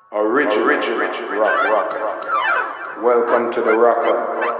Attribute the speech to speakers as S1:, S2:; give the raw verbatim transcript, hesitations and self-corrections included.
S1: Original, Original rock, rock. Welcome to the Rockers.